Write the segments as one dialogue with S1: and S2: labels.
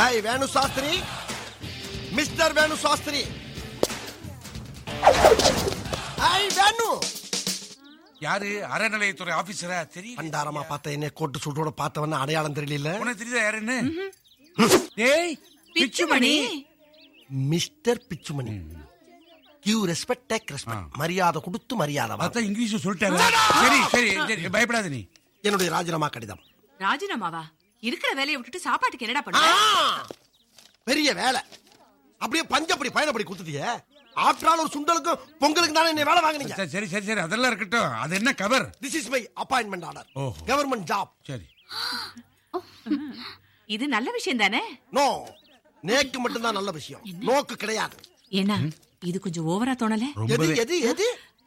S1: Hi வேணு Shastri, mister வேணு Shastri. Hi வேணு.
S2: யாரு? அறநிலையத்துறை ஆபீசரா? தெரியும்.
S1: பண்டாரமா பார்த்த என்ன கோட்டு சூட்டோட பார்த்தவன அடையாளம் தெரியல.
S2: உனக்கு தெரியுதா யாருன்னு? டேய் Pichumani.
S1: Mister Pichumani. You respect take respect. மரியாதை கொடுத்து மரியாதை.
S2: அதான் இங்கிலீஷ் சொல்லிட்டாங்க. சரி சரி சரி, பயப்படாத நீ.
S1: என்னுடைய ராஜினாமா கடிதம்.
S3: ராஜினாமாவா? இருக்கிற வேலையை விட்டுட்டு சாப்பாட்டுக்கு என்னடா பண்ண?
S1: பெரிய வேலை. அப்படியே பஞ்சப்படி பயணப்படி குடுத்துட்டியே. ஆற்றால் ஒரு சுண்டலுக்கும் பொங்கலுக்கு தானே என்ன வேலை வாங்குனீங்க.
S2: சரி சரி சரி, அதெல்லாம் இருக்கட்டும். அது என்ன cover?
S1: This is my appointment order. Government job.
S2: சரி.
S3: இது நல்ல விஷயம் தானே?
S1: நோ, நேக்கு மட்டும் தான் நல்ல விஷயம், நோக்கு கிடையாது.
S3: ஏன்னா இது கொஞ்சம் ஓவரா தோணல?
S1: எது எது எது?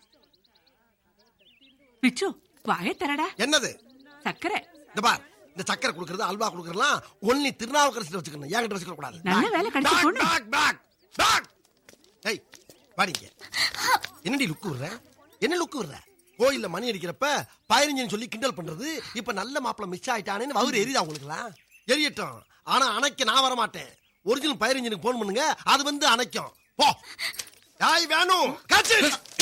S3: பிச்சு வாய தரடா.
S1: என்னது?
S3: சக்கரை.
S1: இந்த பார், இந்த சக்கரை குடுக்கறது அல்வா குடுக்கறலாம் ஒன்லி திருநாவுக்கரசில வச்சுக்கணும், என்கிட்ட வச்சுக்க கூடாது.
S3: நல்ல வேலை கிடைச்சு போடு.
S1: பேக். ஏய் வாடிங்க. என்னடி லுக்கு விடுற? என்ன லுக்கு விடுற? கோயில்ல மணி அடிக்கிறப்ப பயிரஞ்சன் சொல்லி கிண்டல் பண்றது, இப்ப நல்ல மாப்பிள்ள மிஸ் ஆயிட்டானேன்னு வவுறு எரியுதா உங்களுக்குலாம்? எரியட்டும், ஆனா அணைக்க நான் வர மாட்டேன். ஒரிஜினல் பயிரஞ்சனுக்கு போன் பண்ணுங்க, அது வந்து அணைக்கும். போ. யாய் வேணும் காச்சு.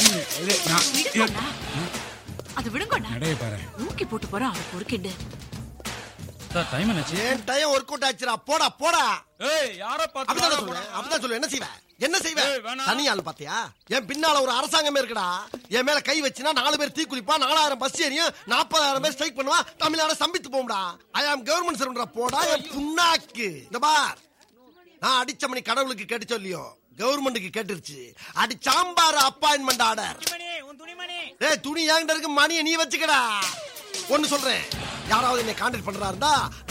S3: அது விடுங்கண்ணா.
S2: நடைய பாரு.
S3: ஊக்கி போட்டு போறான் அவன் பொறுக்கிண்டு.
S4: சார் டைம் என்னாச்சு?
S1: ஏன் டைம் ஒர்க் அவுட் ஆச்சுடா. போடா போடா.
S4: ஏய் யாரை பார்த்து?
S1: அப்படிதான் சொல்லுவேன். என்ன செய்வேன்? என்ன செய்வேன்? தனி ஆள் பாத்தியா? என் பின்னால ஒரு அரசாங்கமே இருக்குடா. என் மேல கை வச்சுனா 4 பேர் தீ குளிப்பா, 4000 பஸ் ஏறியும், 40,000 பேர் ஸ்ட்ரைக் பண்ணுவா, தமிழ்நாடு சம்பித்து போகும்டா. ஐ ஆம் கவர்மெண்ட் சர்வன்டா. போடா என் புண்ணாக்கு. இந்த பார், நான் அடிச்ச மணி கடவுளுக்கு கேட்டு சொல்லியோ கவர்மெண்ட்டுக்கு கேட்டுருச்சு. அடி சாம்பார் அப்பாயின்மெண்ட் ஆர்டர். ஏய் துணி என்கிட்ட இருக்கு, மணியை நீ வச்சுக்கடா. ஒன்னு சொல்றேன், யாராவது என்ன கான்டாக்ட் பண்றா இருந்தா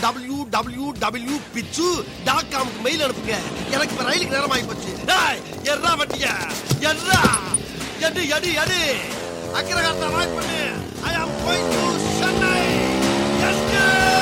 S1: www.pichu.com மெயில் அனுப்புங்க. எனக்கு இப்ப ரயிலுக்கு நேரம் ஆகி போச்சு. எர்ரா வட்டியா எர்ரா எடு எடு எடு அக்கிரகாரத்தை வாய்ப்பு